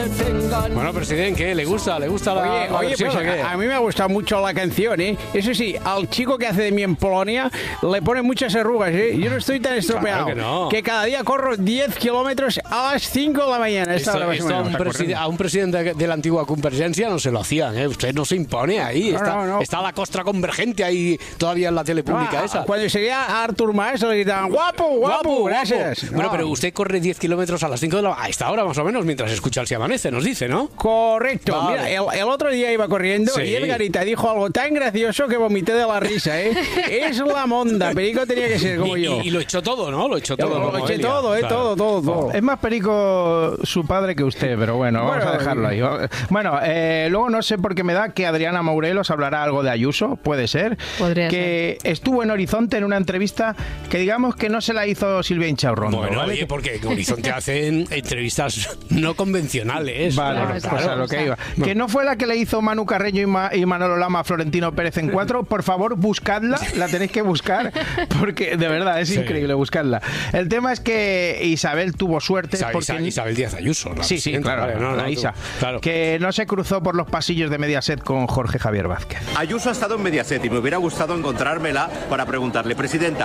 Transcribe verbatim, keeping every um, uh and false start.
tengan. Bueno, presidente, ¿qué? ¿Le gusta? ¿Le gusta la, Oye, la oye versión pues o qué? a, a mí me ha gustado mucho la canción, ¿eh? Eso sí, al chico que hace de mí en Polonia le pone muchas arrugas, ¿eh? Yo no estoy tan estropeado. Claro que no. Que cada día corro diez kilómetros a las cinco de la mañana. Esta Esto, hora más o esto a, menos. un preside- a un presidente de, de la antigua Convergencia no se lo hacían, ¿eh? Usted no se impone ahí. No, está, no, no. está la costra convergente ahí todavía en la tele pública Ah, esa. Cuando sería a Artur Mas le gritaban guapo, guapo, gracias. Bueno, No. pero usted corre diez kilómetros a las cinco de la... A esta hora más o menos, mientras escucha el Si Amanece, nos dice, ¿no? Correcto. Vale. Mira, el, el otro día iba corriendo Sí. y el Garita dijo algo tan gracioso que vomité de la risa, ¿eh? Es la monda. Perico tenía que ser como y, yo. y- y lo echó todo, ¿no? Lo echó Yo todo. lo como eché Elia. todo, ¿eh? Claro. Todo, todo, todo. Es más perico su padre que usted, pero bueno, vamos Bueno, a dejarlo ahí. Bueno, eh, luego no sé por qué me da que Adriana Mourelos hablará algo de Ayuso, puede ser. Podría que estuvo en Horizonte en una entrevista que digamos que no se la hizo Silvia Inchaurrondo. Bueno, ¿vale? oye, porque en Horizonte hacen entrevistas no convencionales. Vale, No, pues claro, a lo o sea, que iba. Que no fue la que le hizo Manu Carreño y, Ma- y Manolo Lama a Florentino Pérez en cuatro. Por favor, buscadla, la tenéis que buscar, porque de verdad es Sí. increíble buscarla. El tema es que Isabel tuvo suerte Isabel, porque... Isabel- Isabel Díaz Ayuso. la Sí, sí, presidenta, claro, vale, no, no, la tú- Isa. claro. Que no se cruzó por los pasillos de Mediaset con Jorge Javier Vázquez. Ayuso ha estado en Mediaset y me hubiera gustado encontrármela para preguntarle, presidenta,